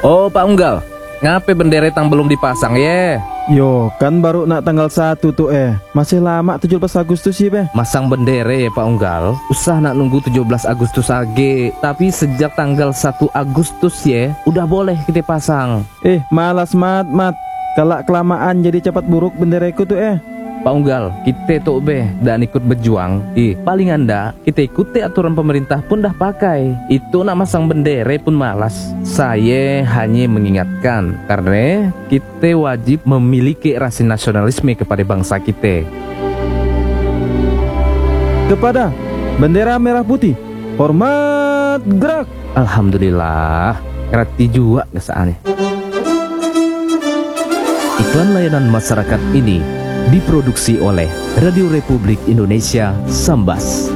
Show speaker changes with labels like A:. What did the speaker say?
A: Oh Pak Unggal, ngapain bendera tang belum dipasang ya?
B: Yo, kan baru nak tanggal 1 tuh masih lama 17 Agustus sih
A: Masang bendera ya Pak Unggal, usah nak nunggu 17 Agustus lagi. Tapi sejak tanggal 1 Agustus ya, udah boleh kita pasang.
B: Malas mat. Kalau kelamaan jadi cepat buruk benderaku tuh
A: Pak Unggal, kita tuh dan ikut berjuang. Paling anda kita ikuti aturan pemerintah pun dah pakai. Itu nak masang bendera pun malas. Saya hanya mengingatkan karena kita wajib memiliki rasa nasionalisme kepada bangsa kita.
B: Kepada bendera merah putih, hormat gerak.
A: Alhamdulillah, ngerti juga kesaannya. Iklan layanan masyarakat ini diproduksi oleh Radio Republik Indonesia Sambas.